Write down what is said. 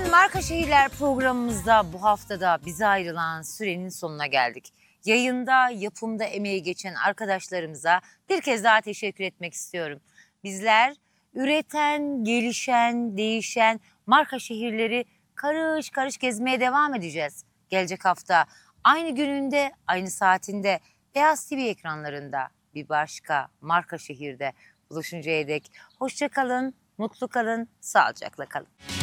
Marka Şehirler programımızda bu haftada bize ayrılan sürenin sonuna geldik. Yayında, yapımda emeği geçen arkadaşlarımıza bir kez daha teşekkür etmek istiyorum. Bizler üreten, gelişen, değişen marka şehirleri karış karış gezmeye devam edeceğiz. Gelecek hafta aynı gününde, aynı saatinde Beyaz TV ekranlarında bir başka marka şehirde buluşuncaya dek hoşça kalın, mutlu kalın, sağlıcakla kalın.